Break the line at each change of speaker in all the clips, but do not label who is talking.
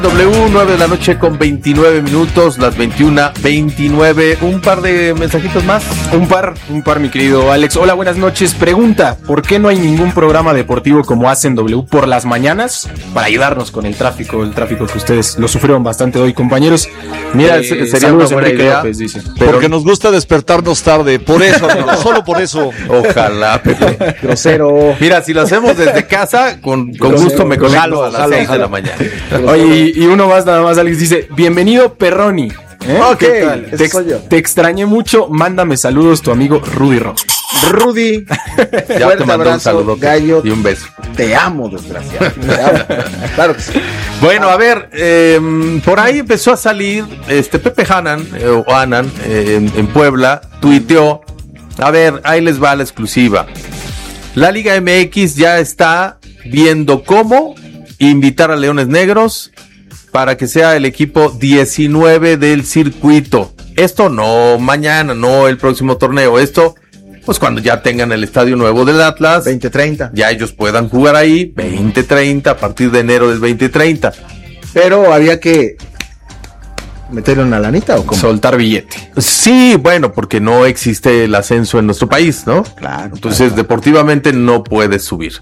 9 de la noche con 29 minutos, las 21:29. Un par de mensajitos más.
Un par, mi querido Alex. Hola, buenas noches. Pregunta: ¿por qué no hay ningún programa deportivo como hacen W por las mañanas para ayudarnos con el tráfico que ustedes lo sufrieron bastante hoy, compañeros?
Mira, sería una buena idea,
López, dice.
Porque nos gusta despertarnos tarde, por eso, amigo, solo por eso.
Ojalá, Pepe.
Grosero.
Mira, si lo hacemos desde casa, con gusto me conecto a las 6 de la mañana.
Oye, y uno más, nada más, Alex dice: bienvenido, Perroni.
Ok,
¿Qué tal? Te extrañé mucho, mándame saludos, tu amigo Rudy Ross.
Rudy,
Ya
fuerte
te mando
abrazo,
un saludo
gallo,
y un beso.
te amo, desgraciado. Te amo. Claro que sí.
Bueno, a ver, por ahí empezó a salir Pepe Hanan, en Puebla, tuiteó. A ver, ahí les va la exclusiva. La Liga MX ya está viendo cómo invitar a Leones Negros para que sea el equipo 19 del circuito. Esto no mañana, no el próximo torneo. Esto, pues cuando ya tengan el estadio nuevo del Atlas,
2030.
ya ellos puedan jugar ahí, 2030, a partir de enero del 2030.
Pero había que meterle una lanita o cómo.
Soltar billete.
Sí, bueno, porque no existe el ascenso en nuestro país, ¿no?
Claro.
Entonces, deportivamente no puedes subir.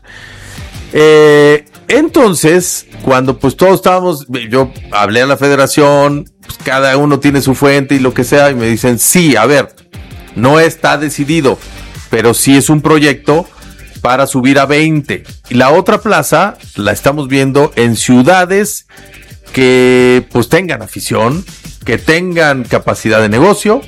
Entonces, cuando pues todos estábamos, yo hablé a la federación, pues cada uno tiene su fuente y lo que sea, y me dicen, sí, a ver, no está decidido, pero sí es un proyecto para subir a 20. Y la otra plaza la estamos viendo en ciudades que pues tengan afición, que tengan capacidad de negocio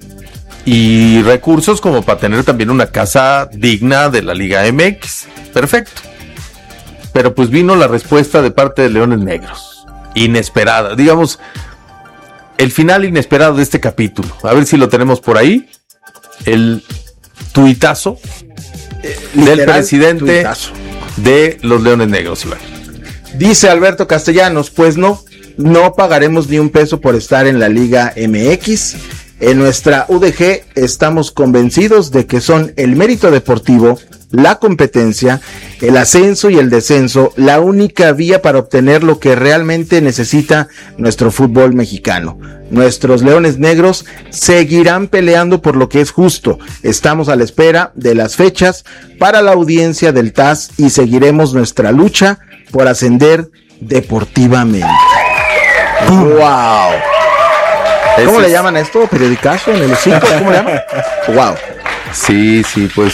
y recursos como para tener también una casa digna de la Liga MX. Perfecto. Pero pues vino la respuesta de parte de Leones Negros. Inesperada. Digamos, el final inesperado de este capítulo. A ver si lo tenemos por ahí. El tuitazo del presidente
tuitazo
de los Leones Negros, Iván.
Dice Alberto Castellanos: pues no pagaremos ni un peso por estar en la Liga MX. En nuestra UDG estamos convencidos de que son el mérito deportivo, la competencia, el ascenso y el descenso la única vía para obtener lo que realmente necesita nuestro fútbol mexicano. Nuestros Leones Negros seguirán peleando por lo que es justo. Estamos a la espera de las fechas para la audiencia del TAS y seguiremos nuestra lucha por ascender deportivamente. ¡Wow! ¿Cómo le llaman a esto? ¿Periodicazo en el hocico? ¿Cómo le llaman? ¡Wow!
Sí, pues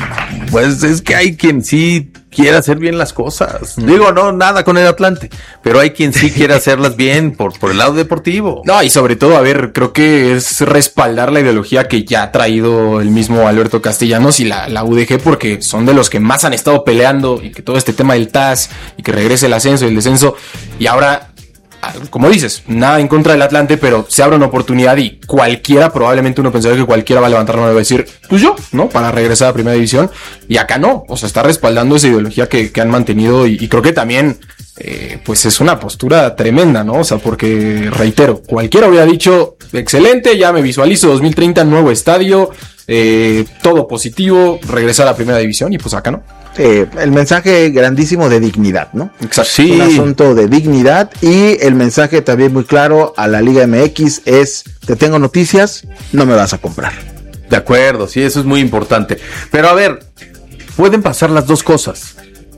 es que hay quien sí quiere hacer bien las cosas. Digo, no, nada con el Atlante, pero hay quien sí quiere hacerlas bien por el lado deportivo.
No, y sobre todo, a ver, creo que es respaldar la ideología que ya ha traído el mismo Alberto Castellanos y la UDG, porque son de los que más han estado peleando y que todo este tema del TAS y que regrese el ascenso y el descenso, y ahora, como dices, nada en contra del Atlante, pero se abre una oportunidad y cualquiera, probablemente uno pensaría que cualquiera va a levantar la mano y va a decir, pues yo, ¿no? Para regresar a Primera División. Y acá no, o sea, está respaldando esa ideología que han mantenido y creo que también, pues es una postura tremenda, ¿no? O sea, porque, reitero, cualquiera hubiera dicho, excelente, ya me visualizo 2030, nuevo estadio, todo positivo, regresar a Primera División, y pues acá no.
El mensaje grandísimo de dignidad, ¿no?
Exacto.
Sí. Un asunto de dignidad, y el mensaje también muy claro a la Liga MX es: te tengo noticias, no me vas a comprar.
De acuerdo, sí, eso es muy importante. Pero a ver, pueden pasar las dos cosas.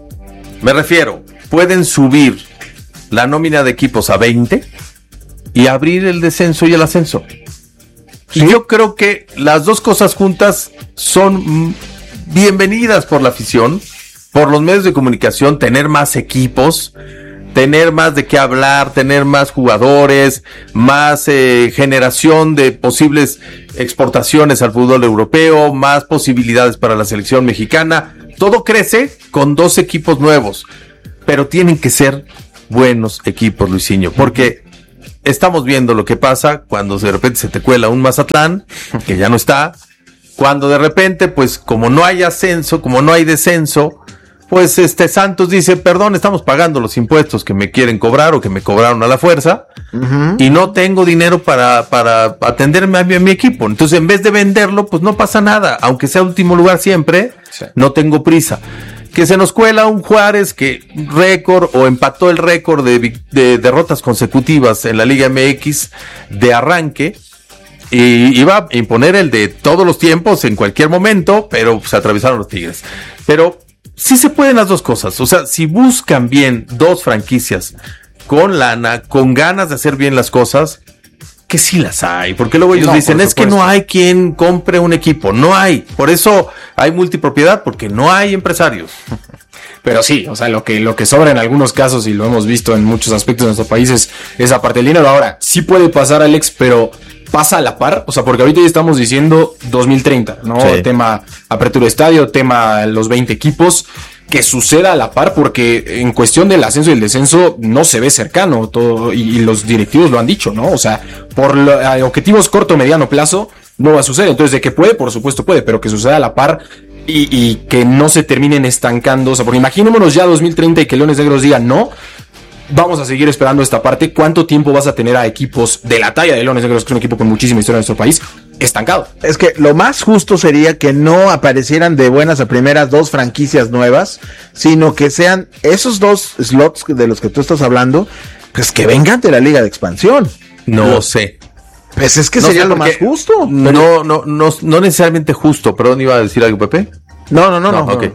Me refiero, pueden subir la nómina de equipos a 20 y abrir el descenso y el ascenso. ¿Sí? Y yo creo que las dos cosas juntas son bienvenidas por la afición, por los medios de comunicación, tener más equipos, tener más de qué hablar, tener más jugadores, más generación de posibles exportaciones al fútbol europeo, más posibilidades para la selección mexicana. Todo crece con dos equipos nuevos, pero tienen que ser buenos equipos, Luisinho, porque estamos viendo lo que pasa cuando de repente se te cuela un Mazatlán, que ya no está, cuando de repente, pues como no hay ascenso, como no hay descenso, pues Santos dice, perdón, estamos pagando los impuestos que me quieren cobrar o que me cobraron a la fuerza, y no tengo dinero para atenderme a mi equipo. Entonces, en vez de venderlo, pues no pasa nada, aunque sea último lugar siempre, sí, no tengo prisa. que se nos cuela un Juárez que récord o empató el récord de derrotas consecutivas en la Liga MX de arranque y iba a imponer el de todos los tiempos en cualquier momento, pero se atravesaron los Tigres. Pero sí se pueden las dos cosas, o sea, si buscan bien dos franquicias con lana, con ganas de hacer bien las cosas, que sí las hay, porque luego ellos dicen, es que no hay quien compre un equipo, no hay, por eso hay multipropiedad, porque no hay empresarios.
Pero sí, o sea, lo que sobra en algunos casos, y lo hemos visto en muchos aspectos de nuestro país, es esa parte del dinero. Ahora, sí puede pasar, Alex, pero pasa a la par, o sea, porque ahorita ya estamos diciendo 2030, ¿no? Sí. Tema apertura de estadio, tema los 20 equipos, que suceda a la par, porque en cuestión del ascenso y el descenso no se ve cercano todo, y los directivos lo han dicho, ¿no? O sea, por objetivos corto, mediano plazo, no va a suceder. Entonces, de que puede, por supuesto puede, pero que suceda a la par y que no se terminen estancando. O sea, porque imaginémonos ya 2030 y que Leones Negros digan no, vamos a seguir esperando esta parte. ¿Cuánto tiempo vas a tener a equipos de la talla de Leones Negros, que es un equipo con muchísima historia en nuestro país, estancado?
Es que lo más justo sería que no aparecieran de buenas a primeras dos franquicias nuevas, sino que sean esos dos slots de los que tú estás hablando, pues que vengan de la Liga de Expansión.
No sé.
Pues es que no sería lo más justo.
No necesariamente justo. Perdón, ¿iba a decir algo, Pepe?
No.
Okay.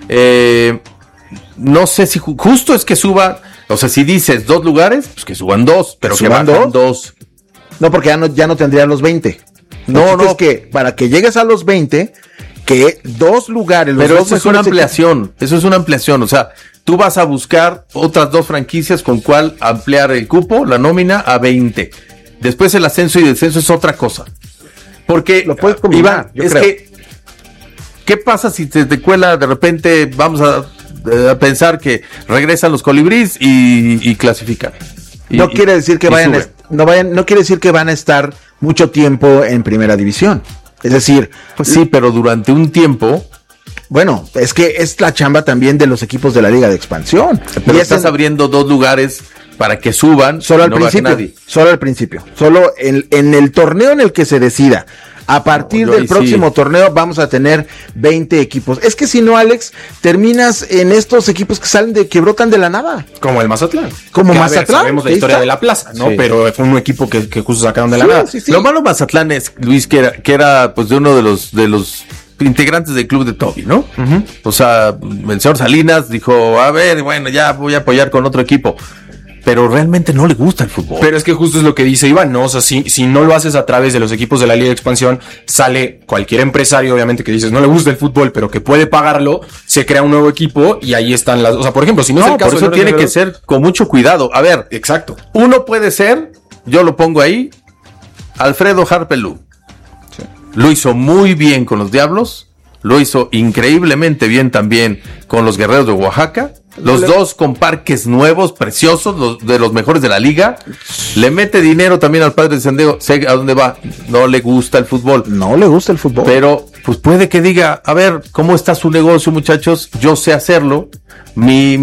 No sé si justo es que suba. O sea, si dices dos lugares, pues que suban dos, pero que bajan dos.
No, porque ya no tendrían los 20. No. Es que para que llegues a los 20, que dos lugares.
Pero eso es una ampliación. Eso es una ampliación. O sea, tú vas a buscar otras dos franquicias con cuál ampliar el cupo, la nómina, a 20. Después el ascenso y descenso es otra cosa. Porque,
lo puedes combinar,
Iván, que, ¿qué pasa si te cuela de repente, vamos a pensar que regresan los colibríes y clasifican?
No quiere decir que no quiere decir que van a estar mucho tiempo en primera división. Es decir,
pues sí, pero durante un tiempo.
Bueno, es que es la chamba también de los equipos de la Liga de Expansión.
Pero estás abriendo dos lugares para que suban.
Solo al principio. Solo en el torneo en el que se decida. A partir del próximo torneo vamos a tener 20 equipos. Es que si no, Alex, terminas en estos equipos que brotan de la nada.
Como el Mazatlán.
Sabemos
la historia de la plaza, ¿no? Sí. Pero fue un equipo que justo sacaron de la nada.
Sí. Lo malo Mazatlán es, Luis, que era pues de uno de los integrantes del club de Toby, ¿no? Uh-huh. O sea, el señor Salinas dijo, a ver, bueno, ya voy a apoyar con otro equipo. Pero realmente no le gusta el fútbol.
Pero es que justo es lo que dice Iván, ¿no? O sea, si no lo haces a través de los equipos de la Liga de Expansión, sale cualquier empresario, obviamente, que dices, no le gusta el fútbol, pero que puede pagarlo, se crea un nuevo equipo y ahí están las... O sea, por ejemplo, si no es el caso...
Por eso tiene que ser con mucho cuidado. A ver,
exacto.
Uno puede ser, yo lo pongo ahí, Alfredo Harpelú. Sí. Lo hizo muy bien con los Diablos, lo hizo increíblemente bien también con los Guerreros de Oaxaca. Los dos con parques nuevos, preciosos, de los mejores de la liga. Le mete dinero también al padre de Sendero. Sé a dónde va. No le gusta el fútbol. Pero pues puede que diga, a ver, ¿cómo está su negocio, muchachos? Yo sé hacerlo. Mi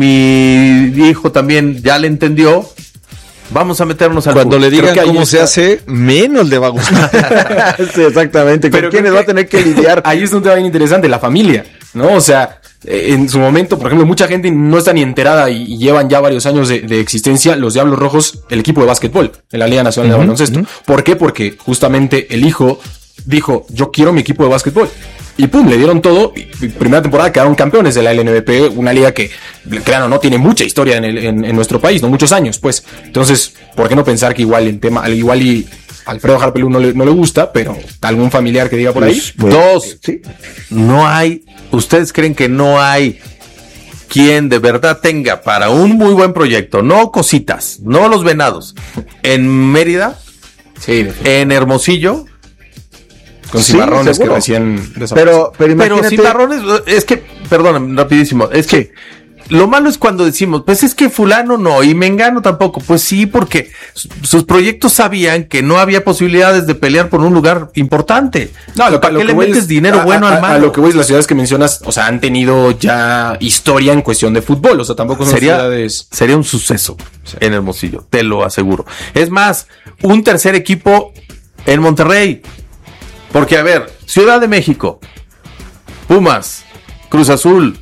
hijo también ya le entendió. Vamos a meternos al
Cuando fútbol. Le digan cómo se hace, menos le va a gustar.
Sí, exactamente. ¿Con quiénes va a tener que lidiar?
Ahí es un tema bien interesante, la familia, ¿no? O sea, en su momento, por ejemplo, mucha gente no está ni enterada y llevan ya varios años de existencia los Diablos Rojos, el equipo de básquetbol en la Liga Nacional de Baloncesto. ¿Por qué? Porque justamente el hijo dijo, yo quiero mi equipo de básquetbol. Y pum, le dieron todo. Y primera temporada quedaron campeones de la LNBP, una liga que, claro, no tiene mucha historia en nuestro país, no muchos años, pues. Entonces, ¿por qué no pensar que igual y Alfredo Harpelú no le gusta, pero algún familiar que diga por ahí?
Sí. No hay. ¿Ustedes creen que no hay quien de verdad tenga para un muy buen proyecto, no cositas, no los Venados, en Mérida, en Hermosillo,
con Cimarrones que recién
desapareció? Pero Cimarrones, es que, perdóname, rapidísimo, es que lo malo es cuando decimos, pues es que fulano no, y Mengano tampoco. Pues sí, porque sus proyectos sabían que no había posibilidades de pelear por un lugar importante.
No,
¿Para qué le metes dinero bueno al malo?
A lo que voy es las ciudades que mencionas, o sea, han tenido ya historia en cuestión de fútbol, o sea, tampoco son ciudades...
Sería un suceso en Hermosillo, te lo aseguro. Es más, un tercer equipo en Monterrey. Porque, a ver, Ciudad de México, Pumas, Cruz Azul,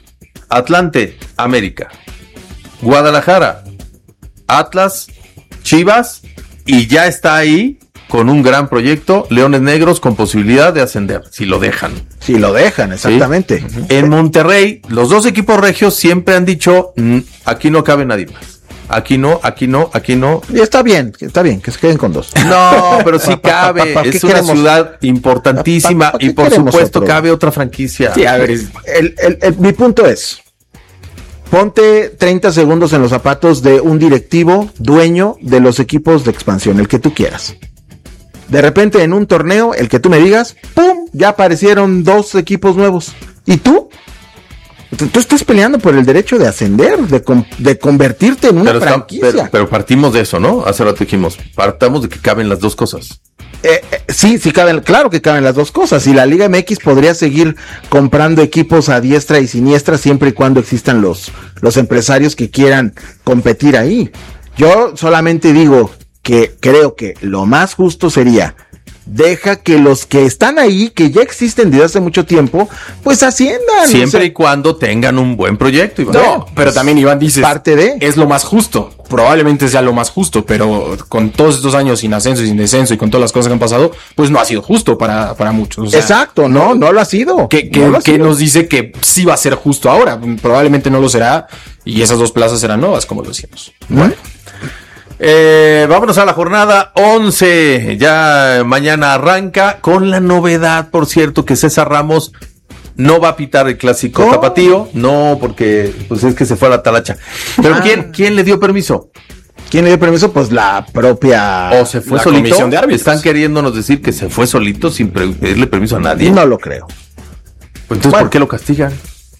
Atlante, América. Guadalajara, Atlas, Chivas, y ya está ahí con un gran proyecto, Leones Negros con posibilidad de ascender, si lo dejan.
Si lo dejan, exactamente.
¿Sí? En Monterrey, los dos equipos regios siempre han dicho, aquí no cabe nadie más. Aquí no.
Y está bien, que se queden con 2.
No, pero sí cabe. Es una ciudad importantísima
¿Pa qué
y por
queremos
supuesto
otro?
cabe otra franquicia.
Sí, a ver,
Mi punto es, ponte 30 segundos en los zapatos de un directivo dueño de los equipos de expansión, el que tú quieras. De repente en un torneo, el que tú me digas, ¡pum! Ya aparecieron 2 equipos nuevos. ¿Y tú? Tú estás peleando por el derecho de ascender, de convertirte en una franquicia.
Pero partimos de eso, ¿no? Hace rato dijimos, partamos de que caben las dos cosas.
Sí caben, claro que caben las dos cosas. Y la Liga MX podría seguir comprando equipos a diestra y siniestra siempre y cuando existan los empresarios que quieran competir ahí. Yo solamente digo que creo que lo más justo sería, deja que los que están ahí, que ya existen desde hace mucho tiempo, pues asciendan.
Siempre y cuando tengan un buen proyecto, Iván.
no, pero también Iván dice,
parte de...
es lo más justo, probablemente sea lo más justo, pero con todos estos años sin ascenso y sin descenso y con todas las cosas que han pasado, pues no ha sido justo para muchos. O sea,
exacto, no lo ha sido.
¿Qué nos dice que sí va a ser justo ahora? Probablemente no lo será y esas 2 plazas serán nuevas, como lo decíamos.
Bueno.
Vámonos a la jornada 11. Ya mañana arranca con la novedad, por cierto, que César Ramos no va a pitar el clásico tapatío. No, porque pues es que se fue a la talacha. Pero ¿quién le dio permiso?
¿Quién le dio permiso? Pues la propia...
¿O se fue
la
solito?
comisión de árbitros.
Están queriéndonos decir que se fue solito sin pedirle permiso a nadie.
No lo creo.
Pues entonces, ¿por qué lo castigan?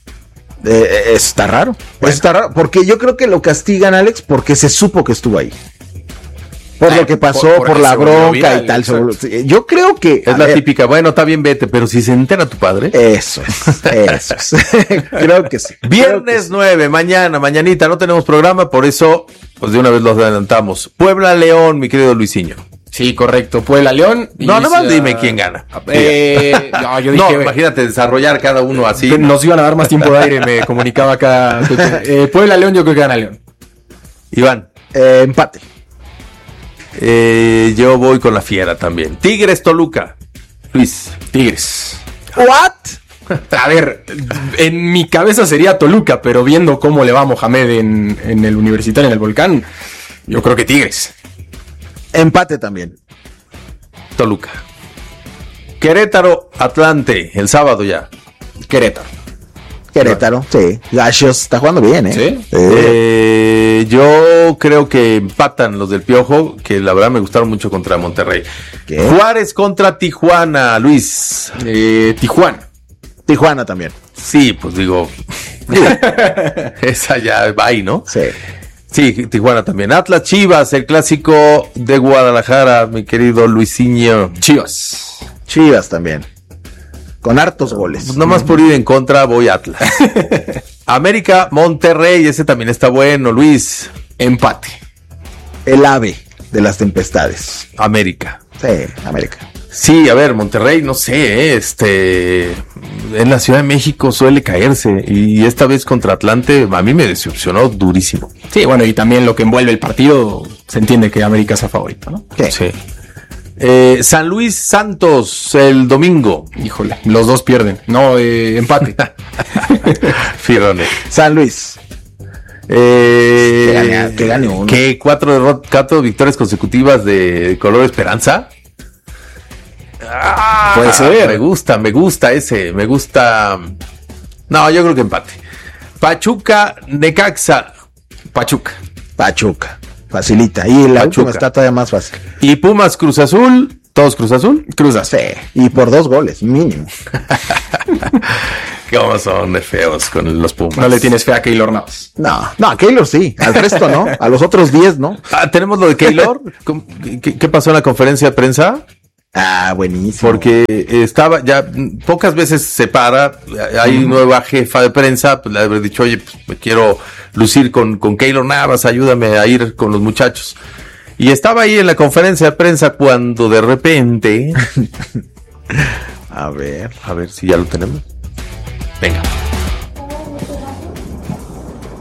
Está raro.
Bueno.
Está raro. Porque yo creo que lo castigan, Alex, porque se supo que estuvo ahí. Por lo que pasó, por la bronca
viral,
y tal.
exacto.
Yo creo que...
Es la típica, bueno, está bien, vete, pero si se entera tu padre.
Eso es. Creo que sí.
Viernes 9, mañanita, no tenemos programa, por eso, pues de una vez lo adelantamos. Puebla León, mi querido Luisinho.
Sí, correcto. Puebla León.
No, nomás dime quién gana.
No, yo dije,
No, imagínate desarrollar cada uno así.
que nos iban a dar más tiempo de aire, me comunicaba acá. Puebla León, yo creo que gana León.
Iván.
Empate.
Yo voy con la Fiera también. Tigres Toluca. Luis.
Tigres.
¿What?
A ver, en mi cabeza sería Toluca, pero viendo cómo le va a Mohamed en el Universitario, en el Volcán, yo creo que Tigres.
Empate también.
Toluca. Querétaro Atlante, el sábado ya.
Querétaro, sí. Gallos está jugando bien,
¿Sí?
Yo creo que empatan los del Piojo, que la verdad me gustaron mucho contra Monterrey.
¿Qué?
Juárez contra Tijuana, Luis.
Tijuana también.
Sí, pues digo. Esa ya va ahí, ¿no?
Sí.
Sí, Tijuana también. Atlas Chivas, el clásico de Guadalajara, mi querido Luisinho.
Chivas también. Con hartos goles.
Pues nomás por ir en contra voy a Atlas. América, Monterrey, ese también está bueno, Luis.
Empate.
El ave de las tempestades.
América.
Sí, América.
Sí, a ver, Monterrey, no sé, en la Ciudad de México suele caerse y esta vez contra Atlante a mí me decepcionó durísimo.
Sí, bueno, y también lo que envuelve el partido, se entiende que América es favorito, ¿no?
Sí.
San Luis Santos el domingo.
Híjole, los dos pierden. No, empate.
Firone.
San Luis. Que gane uno.
¿Qué? ¿Cuatro victorias consecutivas de color esperanza?
Puede ser.
Me gusta ese. Me gusta. No, yo creo que empate. Pachuca, Necaxa.
Pachuca.
Facilita. Y la
Pachuca.
última está todavía más fácil.
Y Pumas, Cruz Azul. ¿Todos Cruz Azul?
Sí. Y por 2 goles, mínimo.
¿Cómo son de feos con los Pumas?
No le tienes fe a Keylor Navas.
No, a Keylor sí. Al resto no. A los otros 10 no.
Tenemos lo de Keylor. ¿Qué pasó en la conferencia de prensa?
Buenísimo.
Porque estaba ya pocas veces se para, hay nueva jefa de prensa, pues le habré dicho, oye, pues me quiero lucir con Keylor Navas, ayúdame a ir con los muchachos. Y estaba ahí en la conferencia de prensa cuando de repente,
a ver
si ya lo tenemos. Venga.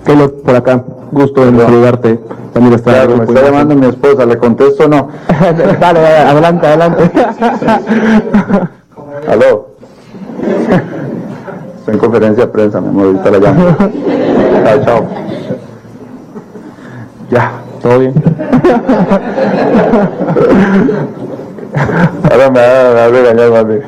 Keylor, por acá, gusto en saludarte. También está.
Claro, me está llamando mi esposa, ¿le contesto o no?
Dale, adelante.
Aló. Estoy en conferencia de prensa, mi amor, ahorita la llamo. Chao.
Ya, todo bien.
Ahora me va a regañar, mami.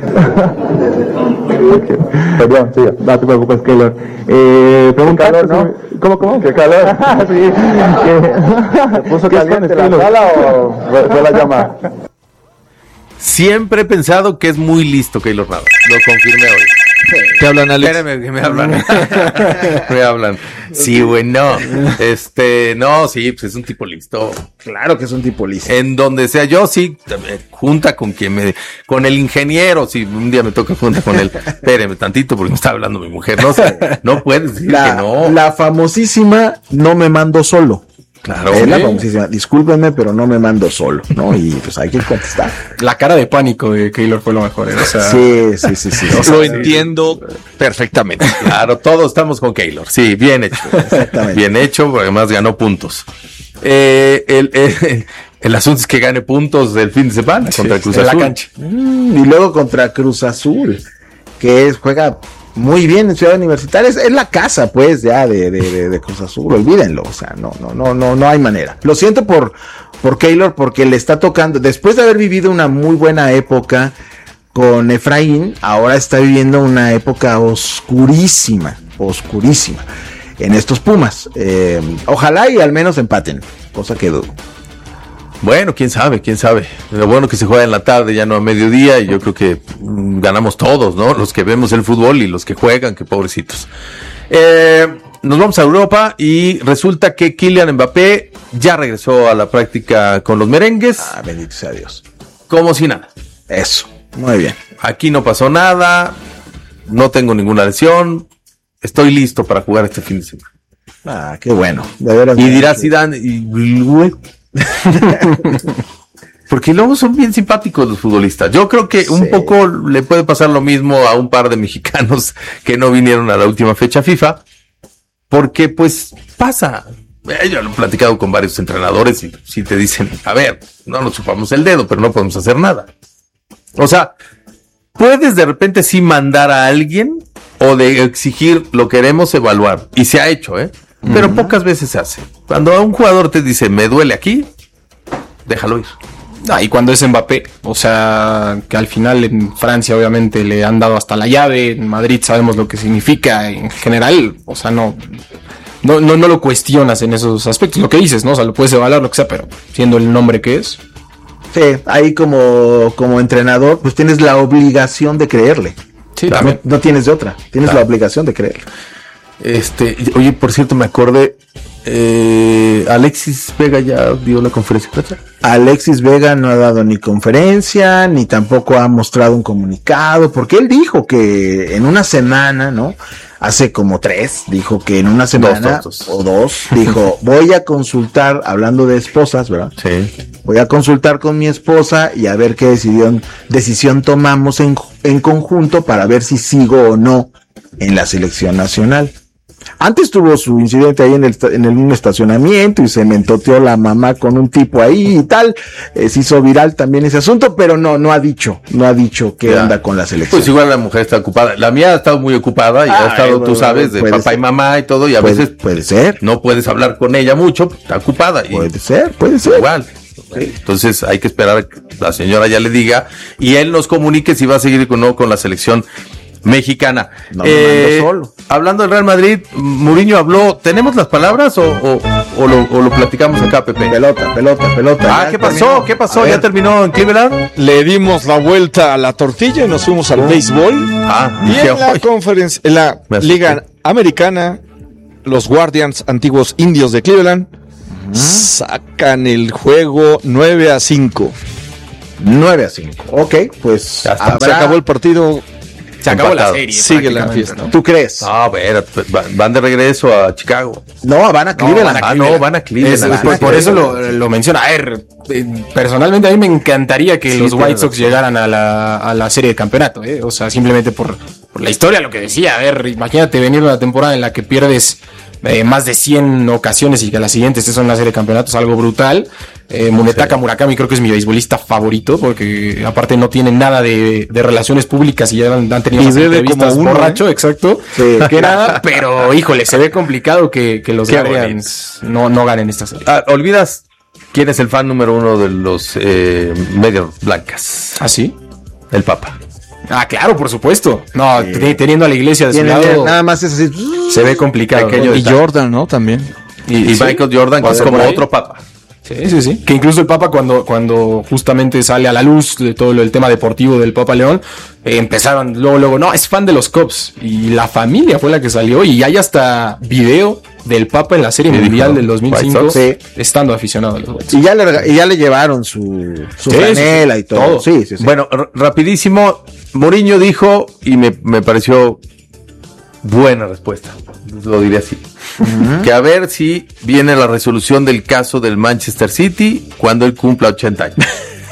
Perdón, siga.
No te preocupes, Keylor. Pregunta,
calor, ¿no?
¿Cómo?
¿Qué calor?
Sí.
¿Se puso caliente la sala o fue la llamada?
Siempre he pensado que es muy listo Keylor Navas. Lo confirmé hoy.
Te hablan, Alex.
Espérame, que me hablan. Me hablan. Sí, güey, no. No, sí, pues es un tipo listo.
Claro que es un tipo listo.
En donde sea, yo sí, junta con con el ingeniero, si un día me toca junta con él, espéreme tantito porque me está hablando mi mujer, no sé, no puedes decir que no.
La famosísima no me mando solo.
Claro.
Es la famosísima, discúlpenme, pero no me mando solo, ¿no? Y pues hay que contestar.
La cara de pánico de Keylor fue lo mejor, ¿eh? O sea,
Sí. O sea,
Lo entiendo perfectamente.
Claro, todos estamos con Keylor. Sí, bien hecho.
Exactamente.
Bien hecho, porque además ganó puntos. El asunto es que gane puntos del fin de semana contra el Cruz
en
Azul.
la cancha.
Y luego contra Cruz Azul, que juega muy bien en Ciudad Universitaria. Es la casa, pues, ya de Cruz Azul. Olvídenlo. O sea, no hay manera. Lo siento por Keylor, porque le está tocando, después de haber vivido una muy buena época con Efraín, ahora está viviendo una época oscurísima en estos Pumas. Ojalá y al menos empaten, cosa que dudo.
Bueno, quién sabe. Lo bueno que se juega en la tarde, ya no a mediodía, y yo creo que ganamos todos, ¿no? Los que vemos el fútbol y los que juegan, que pobrecitos. Nos vamos a Europa y resulta que Kylian Mbappé ya regresó a la práctica con los merengues.
Bendito sea Dios.
Como si nada.
Eso, muy bien.
Aquí no pasó nada, no tengo ninguna lesión, estoy listo para jugar este fin de semana.
Qué bueno. De veras.
Y dirá Zidane, güey. Porque luego son bien simpáticos los futbolistas. Yo creo que un poco le puede pasar lo mismo a un par de mexicanos que no vinieron a la última fecha FIFA, porque pues pasa. Yo lo he platicado con varios entrenadores y si te dicen, a ver, no nos chupamos el dedo, pero no podemos hacer nada. O sea, puedes de repente sí mandar a alguien o de exigir lo queremos evaluar, y se ha hecho, pero pocas veces se hace. Cuando un jugador te dice, me duele aquí, déjalo ir.
Y cuando es Mbappé, o sea, que al final en Francia obviamente le han dado hasta la llave, en Madrid sabemos lo que significa en general, o sea, no lo cuestionas en esos aspectos, lo que dices, ¿no? O sea, lo puedes evaluar, lo que sea, pero siendo el nombre que es.
Sí, ahí como entrenador, pues tienes la obligación de creerle.
Sí,
Claro,
también.
no tienes de otra, tienes la obligación de creerle.
Oye, por cierto, me acordé, Alexis Vega ya dio la conferencia de prensa.
Alexis Vega no ha dado ni conferencia, ni tampoco ha mostrado un comunicado, porque él dijo que en una semana, ¿no? Hace como 3, dijo que en una semana o 2, dijo, voy a consultar, hablando de esposas, ¿verdad?
Sí.
Voy a consultar con mi esposa y a ver qué decisión tomamos en conjunto para ver si sigo o no en la selección nacional. Antes tuvo su incidente ahí en un estacionamiento y se mentoteó la mamá con un tipo ahí y tal. Se hizo viral también ese asunto, pero no ha dicho qué onda con la selección.
Pues igual la mujer está ocupada. La mía ha estado muy ocupada y ha estado, tú sabes, de papá y mamá y todo, y a veces
puede ser.
No puedes hablar con ella mucho, está ocupada. Y
puede ser.
Igual. Sí. Entonces hay que esperar a que la señora ya le diga y él nos comunique si va a seguir o no con la selección mexicana.
No me mando solo.
Hablando del Real Madrid, Mourinho habló. ¿Tenemos las palabras o lo platicamos acá, Pepe?
Pelota.
¿Qué pasó? ¿Qué pasó? ¿Ya terminó en Cleveland?
Le dimos la vuelta a la tortilla y nos fuimos al béisbol. Y en la conferencia, en la Liga Americana, los Guardians, antiguos indios de Cleveland, sacan el juego 9-5.
9-5. Ok, pues
se acabó el partido.
Se acabó la serie.
Sigue la fiesta.
¿Tú crees?
A ver, van de regreso a Chicago.
No, van a Cleveland.
Van a Cleveland.
Por eso lo menciono. A ver, personalmente a mí me encantaría que los White Sox llegaran a la serie de campeonato, O sea, simplemente por la historia, lo que decía. A ver, imagínate venir una temporada en la que pierdes más de 100 ocasiones y que las siguientes son una serie de campeonatos, algo brutal. Munetaka Murakami creo que es mi beisbolista favorito, porque aparte no tiene nada de relaciones públicas y ya han tenido
más entrevistas
como borracho, exacto,
sí.
Que nada, pero híjole, se ve complicado que los Guardians no ganen esta serie.
Olvidas quién es el fan número 1 de los Medias Blancas.
¿Ah, sí?
El Papa.
Ah, claro, por supuesto. No, teniendo a la iglesia de su lado,
nada más es así.
Se ve complicado.
Y Jordan, ¿no? También.
Y ¿sí? Michael Jordan, que es como otro Papa.
Sí. Que incluso el Papa cuando justamente sale a la luz de todo el tema deportivo del Papa León, empezaron luego, no, es fan de los Cubs. Y la familia fue la que salió y hay hasta video del Papa en la Serie Mundial del 2005 estando aficionado a los White Sox.
Y ya le llevaron su franela y todo. Sí.
Bueno, rapidísimo, Mourinho dijo, y me pareció buena respuesta, lo diré así, que a ver si viene la resolución del caso del Manchester City cuando él cumpla 80 años.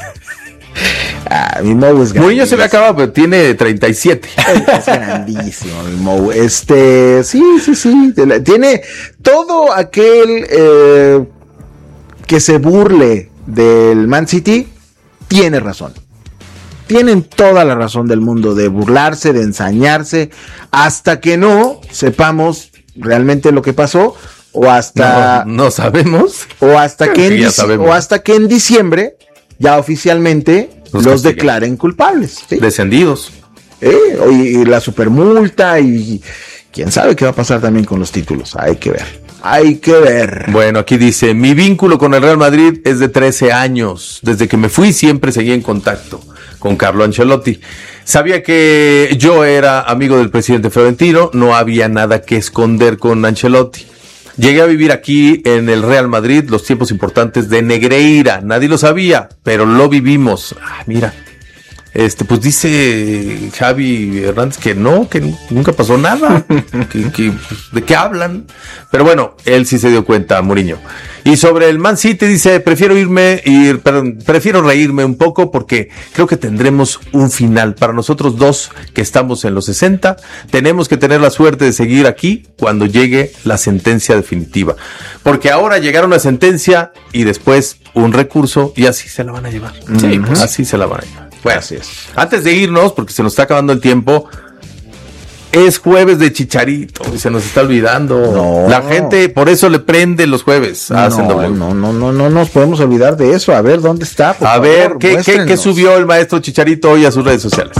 Mi Mou es
Mourinho se ve acabado, pero tiene 37.
Es grandísimo, mi Mou. Sí. Tiene todo aquel que se burle del Man City, tiene razón. Tienen toda la razón del mundo de burlarse, de ensañarse, hasta que no sepamos realmente lo que pasó, o hasta
no sabemos,
o hasta que en diciembre ya oficialmente los declaren culpables, ¿sí?
Descendidos.
Y la supermulta y quién sabe qué va a pasar también con los títulos. Hay que ver.
Bueno, aquí dice, mi vínculo con el Real Madrid es de 13 años. Desde que me fui siempre seguí en contacto con Carlo Ancelotti. Sabía que yo era amigo del presidente Florentino, no había nada que esconder con Ancelotti. Llegué a vivir aquí en el Real Madrid los tiempos importantes de Negreira. Nadie lo sabía, pero lo vivimos. Mira. Pues dice Javi Hernández que nunca pasó nada, ¿de qué hablan? Pero bueno, él sí se dio cuenta, Mourinho. Y sobre el Man City dice, prefiero reírme un poco porque creo que tendremos un final. Para nosotros dos que estamos en los 60, tenemos que tener la suerte de seguir aquí cuando llegue la sentencia definitiva. Porque ahora llegaron la sentencia y después un recurso y así se la van a llevar. Sí, pues así se la van a llevar. Bueno, así es. Antes de irnos, porque se nos está acabando el tiempo, es jueves de Chicharito y se nos está olvidando. La gente por eso le prende los jueves a Hacen W.
No nos podemos olvidar de eso. A ver, ¿dónde está?
A ver, ¿qué subió el maestro Chicharito hoy a sus redes sociales?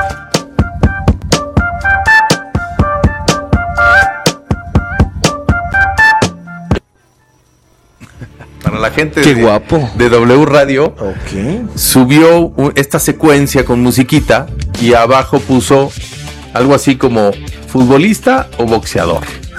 Para la gente de W Radio, subió esta secuencia con musiquita y abajo puso algo así como futbolista o boxeador.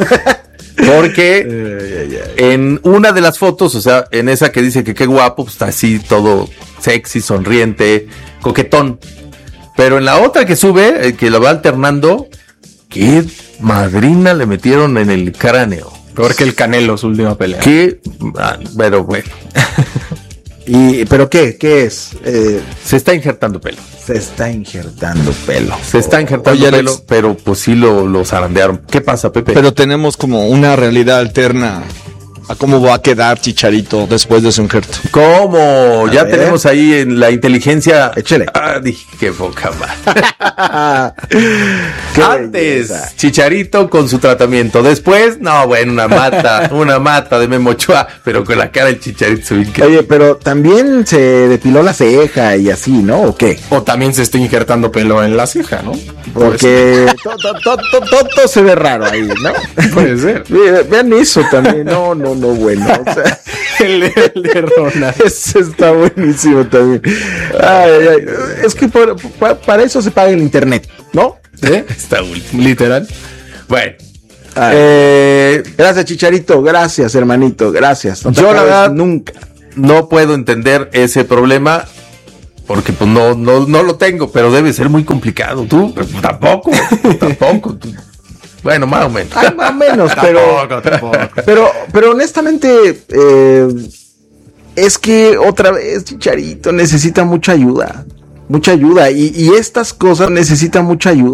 Porque en una de las fotos, o sea, en esa que dice que qué guapo, pues está así todo sexy, sonriente, coquetón. Pero en la otra que sube, que lo va alternando, qué madrina le metieron en el cráneo.
Peor que el Canelo, su última pelea.
Pero bueno.
¿Pero qué es?
Se está injertando pelo.
Se está injertando pelo.
Oye, Alex, pero pues sí lo zarandearon. ¿Qué pasa, Pepe?
Pero tenemos como una realidad alterna a cómo va a quedar Chicharito después de su injerto.
¿Cómo? Ya tenemos ahí en la inteligencia.
Échale.
Dije, qué poca madre. Antes, belleza. Chicharito con su tratamiento. Después, una mata de Memo Ochoa, pero con la cara del Chicharito.
Oye, pero también se depiló la ceja y así, ¿no? ¿O qué?
O también se está injertando pelo en la ceja, ¿no?
Porque todo se ve raro ahí, ¿no?
Puede ser.
Vean eso también. No, bueno. O sea,
el de Ronald.
Ese está buenísimo también. Ay. Es que para eso se paga el internet, ¿no?
Está literal. Bueno.
Gracias, Chicharito. Gracias, hermanito. Gracias.
Yo la verdad nunca no puedo entender ese problema. Porque pues no lo tengo, pero debe ser muy complicado. Tú pues, tampoco. Bueno, más o menos.
Más o menos, pero honestamente, es que otra vez Chicharito necesita mucha ayuda. Y estas cosas necesitan mucha ayuda.